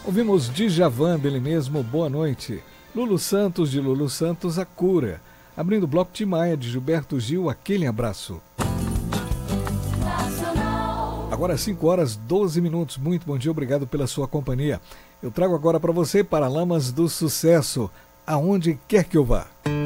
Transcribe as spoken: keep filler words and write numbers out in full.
Ouvimos Djavan, dele mesmo, Boa Noite. Lulu Santos, de Lulu Santos, A Cura. Abrindo o bloco Tim Maia, de Gilberto Gil, Aquele Abraço. Agora cinco horas e doze minutos. Muito bom dia, obrigado pela sua companhia. Eu trago agora para você Paralamas do Sucesso, Aonde Quer Que Eu Vá.